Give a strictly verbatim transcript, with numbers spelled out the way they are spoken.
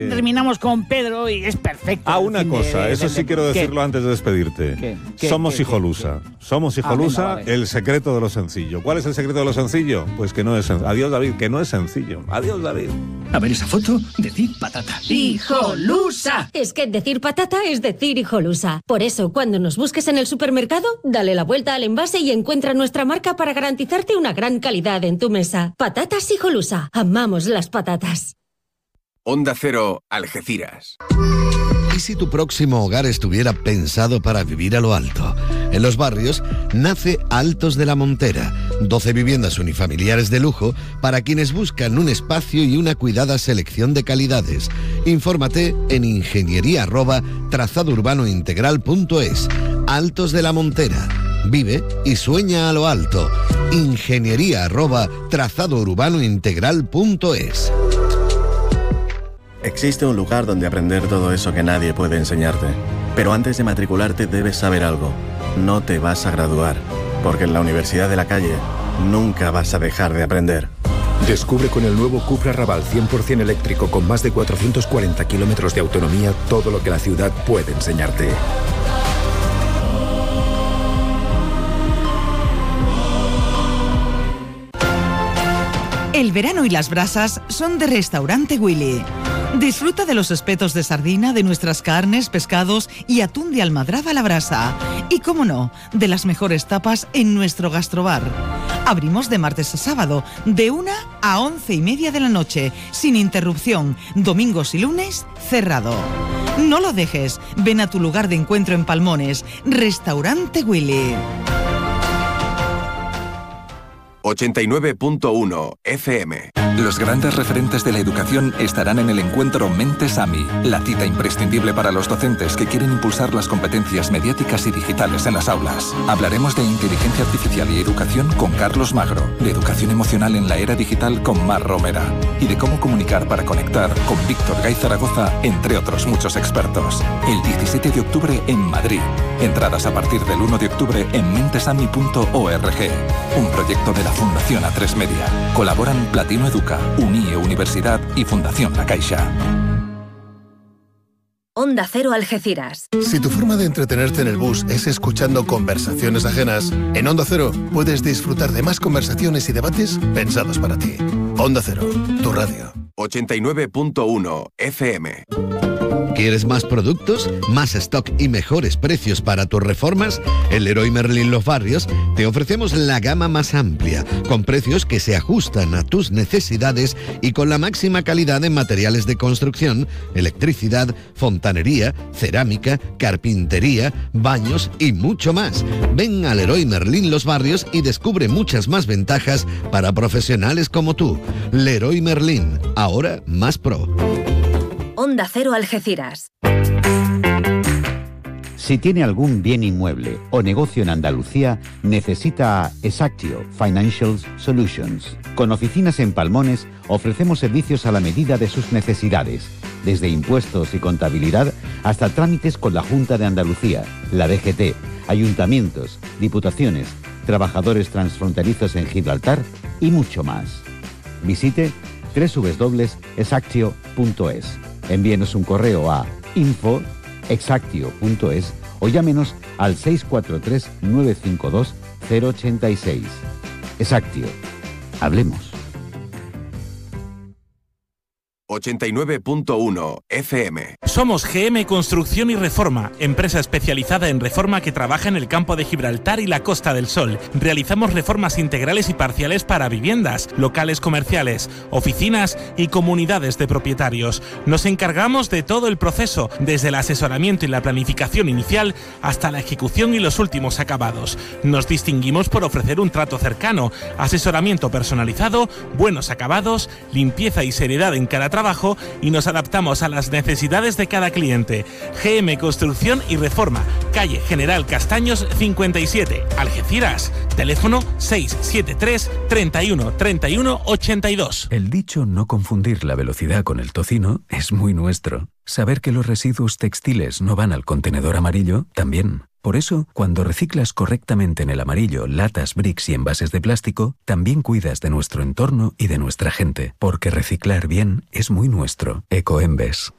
Terminamos con Pedro y es perfecto. Ah, una cosa, de, eso de, sí de, quiero ¿qué? decirlo antes de despedirte. ¿Qué? ¿Qué? Somos ¿Qué? Hijolusa. Somos Hijolusa, Ah, venga, vale. el secreto de lo sencillo. ¿Cuál es el secreto de lo sencillo? Pues que no es sencillo. Adiós, David, que no es sencillo. Adiós, David. A ver esa foto, decir patata. ¡Hijolusa! Es que decir patata es decir hijolusa. Por eso, cuando nos busques en el supermercado, dale la vuelta al envase y encuentra nuestra marca para garantizarte una gran calidad en tu mesa. Patatas Hijolusa. Amamos las patatas. Onda Cero, Algeciras. ¿Y si tu próximo hogar estuviera pensado para vivir a lo alto? En Los Barrios nace Altos de la Montera, doce viviendas unifamiliares de lujo para quienes buscan un espacio y una cuidada selección de calidades. Infórmate en ingeniería arroba trazado urbano integral punto es. Altos de la Montera. Vive y sueña a lo alto. Ingeniería arroba trazado urbano integral punto es. Existe un lugar donde aprender todo eso que nadie puede enseñarte. Pero antes de matricularte debes saber algo. No te vas a graduar, porque en la Universidad de la Calle nunca vas a dejar de aprender. Descubre con el nuevo Cupra Raval cien por ciento eléctrico con más de cuatrocientos cuarenta kilómetros de autonomía todo lo que la ciudad puede enseñarte. El verano y las brasas son de Restaurante Willy. Disfruta de los espetos de sardina, de nuestras carnes, pescados y atún de almadraba a la brasa. Y, cómo no, de las mejores tapas en nuestro gastrobar. Abrimos de martes a sábado, de una a once y media de la noche, sin interrupción. Domingos y lunes, cerrado. No lo dejes. Ven a tu lugar de encuentro en Palmones. Restaurante Willy. ochenta y nueve punto uno F M. Los grandes referentes de la educación estarán en el encuentro Mentes AMI, la cita imprescindible para los docentes que quieren impulsar las competencias mediáticas y digitales en las aulas. Hablaremos de inteligencia artificial y educación con Carlos Magro, de educación emocional en la era digital con Mar Romera y de cómo comunicar para conectar con Víctor Gay Zaragoza, entre otros muchos expertos. El diecisiete de octubre en Madrid. Entradas a partir del uno de octubre en mentesami punto org. Un proyecto de la Fundación A tres Media. Colaboran Platino Educa, Unie Universidad y Fundación La Caixa. Onda Cero Algeciras. Si tu forma de entretenerte en el bus es escuchando conversaciones ajenas, en Onda Cero puedes disfrutar de más conversaciones y debates pensados para ti. Onda Cero, tu radio. ochenta y nueve punto uno F M. ¿Quieres más productos, más stock y mejores precios para tus reformas? En Leroy Merlin Los Barrios te ofrecemos la gama más amplia, con precios que se ajustan a tus necesidades y con la máxima calidad en materiales de construcción, electricidad, fontanería, cerámica, carpintería, baños y mucho más. Ven a Leroy Merlin Los Barrios y descubre muchas más ventajas para profesionales como tú. Leroy Merlin, ahora más pro. Onda Cero Algeciras. Si tiene algún bien inmueble o negocio en Andalucía, necesita a Exactio Financial Solutions. Con oficinas en Palmones, ofrecemos servicios a la medida de sus necesidades, desde impuestos y contabilidad hasta trámites con la Junta de Andalucía, la D G T, ayuntamientos, diputaciones, trabajadores transfronterizos en Gibraltar y mucho más. Visite doble u doble u doble u punto exactio punto es. Envíenos un correo a info arroba exactio punto es o llámenos al seis cuatro tres, nueve cinco dos, cero ocho seis. Exactio. Hablemos. ochenta y nueve punto uno F M. Somos G M Construcción y Reforma, empresa especializada en reforma que trabaja en el campo de Gibraltar y la Costa del Sol. Realizamos reformas integrales y parciales para viviendas, locales comerciales, oficinas y comunidades de propietarios. Nos encargamos de todo el proceso, desde el asesoramiento y la planificación inicial hasta la ejecución y los últimos acabados. Nos distinguimos por ofrecer un trato cercano, asesoramiento personalizado, buenos acabados, limpieza y seriedad en cada trabajo y nos adaptamos a las necesidades de cada cliente. G M Construcción y Reforma, calle General Castaños cincuenta y siete, Algeciras. Teléfono seis siete tres, treinta y uno, treinta y uno, ochenta y dos. El dicho no confundir la velocidad con el tocino es muy nuestro. Saber que los residuos textiles no van al contenedor amarillo, también. Por eso, cuando reciclas correctamente en el amarillo latas, bricks y envases de plástico, también cuidas de nuestro entorno y de nuestra gente, porque reciclar bien es muy nuestro. Ecoembes.